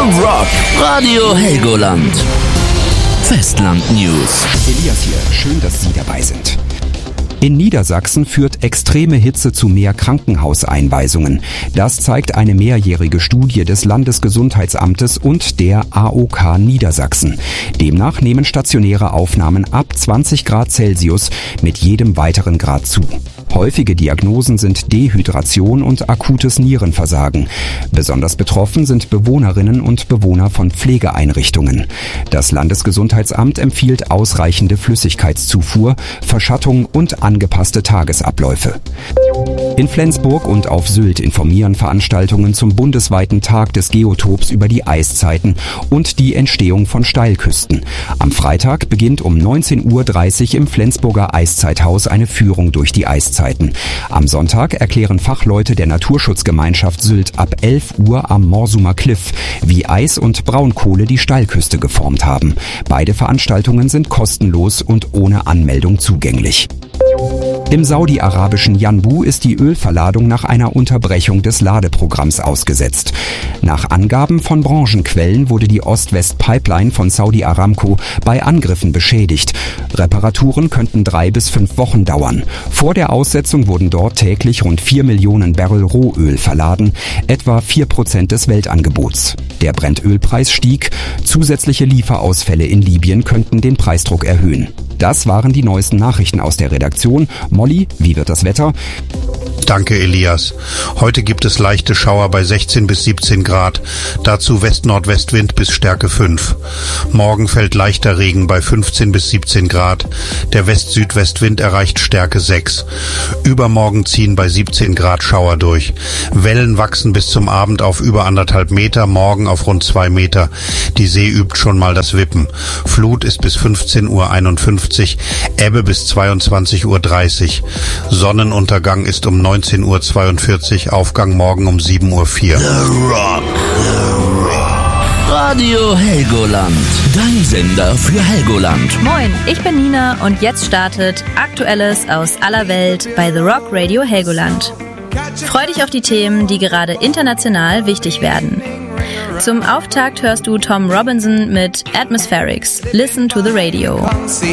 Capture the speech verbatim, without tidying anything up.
Tom Rock, Radio Helgoland. Festland News. Elias hier, schön, dass Sie dabei sind. In Niedersachsen führt extreme Hitze zu mehr Krankenhauseinweisungen. Das zeigt eine mehrjährige Studie des Landesgesundheitsamtes und der A O K Niedersachsen. Demnach nehmen stationäre Aufnahmen ab zwanzig Grad Celsius mit jedem weiteren Grad zu. Häufige Diagnosen sind Dehydration und akutes Nierenversagen. Besonders betroffen sind Bewohnerinnen und Bewohner von Pflegeeinrichtungen. Das Landesgesundheitsamt empfiehlt ausreichende Flüssigkeitszufuhr, Verschattung und angepasste Tagesabläufe. In Flensburg und auf Sylt informieren Veranstaltungen zum bundesweiten Tag des Geotops über die Eiszeiten und die Entstehung von Steilküsten. Am Freitag beginnt um neunzehn Uhr dreißig im Flensburger Eiszeithaus eine Führung durch die Eiszeiten. Am Sonntag erklären Fachleute der Naturschutzgemeinschaft Sylt ab elf Uhr am Morsumer Cliff, wie Eis und Braunkohle die Steilküste geformt haben. Beide Veranstaltungen sind kostenlos und ohne Anmeldung zugänglich. Im saudi-arabischen Yanbu ist die Ölverladung nach einer Unterbrechung des Ladeprogramms ausgesetzt. Nach Angaben von Branchenquellen wurde die Ost-West-Pipeline von Saudi Aramco bei Angriffen beschädigt. Reparaturen könnten drei bis fünf Wochen dauern. Vor der Aussetzung wurden dort täglich rund vier Millionen Barrel Rohöl verladen, etwa vier Prozent des Weltangebots. Der Brentölpreis stieg. Zusätzliche Lieferausfälle in Libyen könnten den Preisdruck erhöhen. Das waren die neuesten Nachrichten aus der Redaktion. Molly, wie wird das Wetter? Danke, Elias. Heute gibt es leichte Schauer bei sechzehn bis siebzehn Grad. Dazu West-Nordwestwind bis Stärke fünf. Morgen fällt leichter Regen bei fünfzehn bis siebzehn Grad. Der West-Südwestwind erreicht Stärke sechs. Übermorgen ziehen bei siebzehn Grad Schauer durch. Wellen wachsen bis zum Abend auf über anderthalb Meter, morgen auf rund zwei Meter. Die See übt schon mal das Wippen. Flut ist bis fünfzehn Uhr einundfünfzig, Ebbe bis zweiundzwanzig Uhr dreißig. Sonnenuntergang ist um neunzehn Uhr zweiundvierzig, Aufgang morgen um sieben Uhr vier. The Rock. The Rock. Radio Helgoland. Dein Sender für Helgoland. Moin, ich bin Nina und jetzt startet Aktuelles aus aller Welt bei The Rock Radio Helgoland. Freu dich auf die Themen, die gerade international wichtig werden. Zum Auftakt hörst du Tom Robinson mit Atmospherics. Listen to the Radio.